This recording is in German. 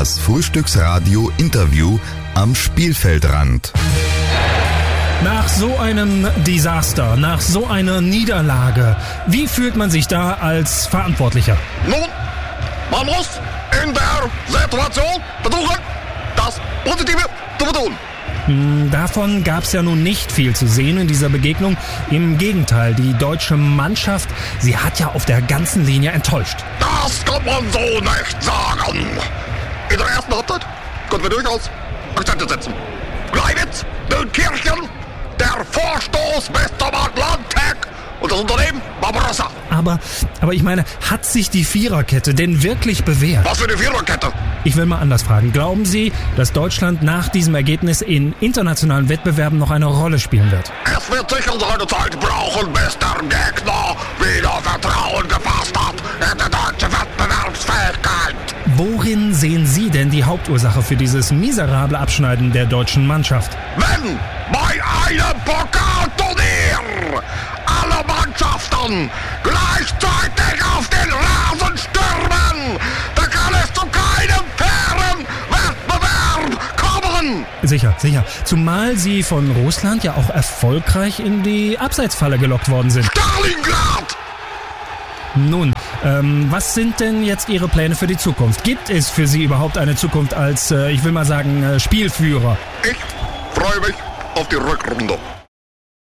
Das Frühstücksradio-Interview am Spielfeldrand. Nach so einem Desaster, nach so einer Niederlage, wie fühlt man sich da als Verantwortlicher? Nun, man muss in der Situation versuchen, das Positive zu vertun. Davon gab es ja nun nicht viel zu sehen in dieser Begegnung. Im Gegenteil, die deutsche Mannschaft, sie hat ja auf der ganzen Linie enttäuscht. Das kann man so nicht sagen. In der ersten Halbzeit konnten wir durchaus Akzente setzen. Gleiwitz, Dönkirchen, der Vorstoß bis zum Atlantik und das Unternehmen Barbarossa. Aber ich meine, hat sich die Viererkette denn wirklich bewährt? Was für eine Viererkette? Ich will mal anders fragen. Glauben Sie, dass Deutschland nach diesem Ergebnis in internationalen Wettbewerben noch eine Rolle spielen wird? Es wird sicher seine Zeit brauchen, bis der Gegner wieder Vertrauen gefasst hat in die deutsche Wettbewerbsfähigkeit. Worin sehen Sie denn die Hauptursache für dieses miserable Abschneiden der deutschen Mannschaft? Wenn bei einem Pokalturnier alle Mannschaften gleichzeitig auf den Rasen stürmen, dann kann es zu keinem fairen Wettbewerb kommen. Sicher. Zumal Sie von Russland ja auch erfolgreich in die Abseitsfalle gelockt worden sind. Stalingrad! Nun, was sind denn jetzt Ihre Pläne für die Zukunft? Gibt es für Sie überhaupt eine Zukunft als, ich will mal sagen, Spielführer? Ich freue mich auf die Rückrunde.